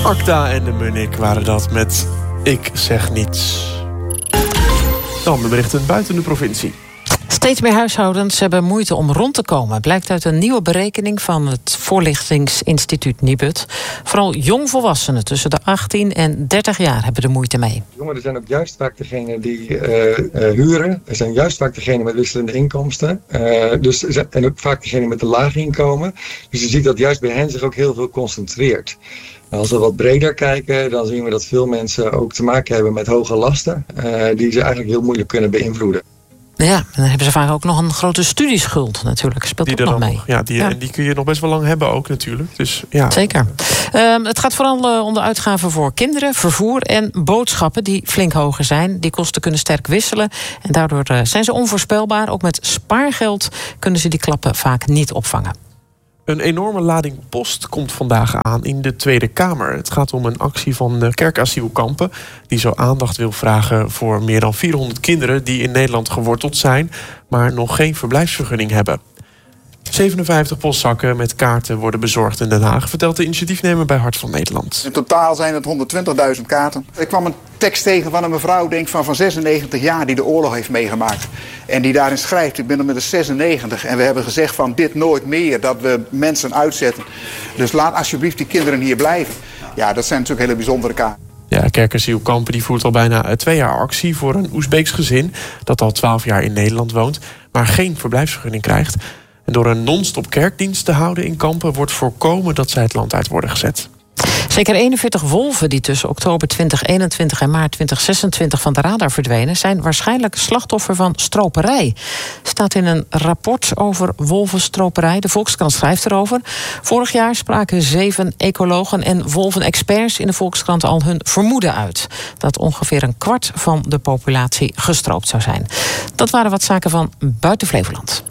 Akda en de Munnik waren dat met Ik zeg niets. Dan de berichten buiten de provincie. Steeds meer huishoudens hebben moeite om rond te komen. Blijkt uit een nieuwe berekening van het voorlichtingsinstituut Nibud. Vooral jongvolwassenen tussen de 18 en 30 jaar hebben er moeite mee. Jongeren zijn ook juist vaak degene die huren. Er zijn juist vaak degene met wisselende inkomsten. En ook vaak degene met een laag inkomen. Dus je ziet dat juist bij hen zich ook heel veel concentreert. Als we wat breder kijken, dan zien we dat veel mensen ook te maken hebben met hoge lasten. Die ze eigenlijk heel moeilijk kunnen beïnvloeden. Ja, en dan hebben ze vaak ook nog een grote studieschuld natuurlijk. Speelt ook nog mee. En die kun je nog best wel lang hebben ook natuurlijk. Dus, ja. Zeker. Het gaat vooral om de uitgaven voor kinderen, vervoer en boodschappen die flink hoger zijn. Die kosten kunnen sterk wisselen en daardoor zijn ze onvoorspelbaar. Ook met spaargeld kunnen ze die klappen vaak niet opvangen. Een enorme lading post komt vandaag aan in de Tweede Kamer. Het gaat om een actie van Kerkasiel Kampen, die zo aandacht wil vragen voor meer dan 400 kinderen die in Nederland geworteld zijn, maar nog geen verblijfsvergunning hebben. 57 postzakken met kaarten worden bezorgd in Den Haag, vertelt de initiatiefnemer bij Hart van Nederland. In totaal zijn het 120.000 kaarten. Ik kwam een tekst tegen van een mevrouw van 96 jaar die de oorlog heeft meegemaakt. En die daarin schrijft, ik ben er met de 96 en we hebben gezegd van dit nooit meer, dat we mensen uitzetten. Dus laat alsjeblieft die kinderen hier blijven. Ja, dat zijn natuurlijk hele bijzondere kaarten. Ja, Kerkasiel Kampen die voert al bijna 2 jaar actie voor een Oezbeeks gezin dat al 12 jaar in Nederland woont, maar geen verblijfsvergunning krijgt. En door een non-stop kerkdienst te houden in Kampen wordt voorkomen dat zij het land uit worden gezet. Zeker 41 wolven die tussen oktober 2021 en maart 2026 van de radar verdwenen, zijn waarschijnlijk slachtoffer van stroperij. Staat in een rapport over wolvenstroperij. De Volkskrant schrijft erover. Vorig jaar spraken 7 ecologen en wolvenexperts in de Volkskrant al hun vermoeden uit dat ongeveer een kwart van de populatie gestroopt zou zijn. Dat waren wat zaken van buiten Flevoland.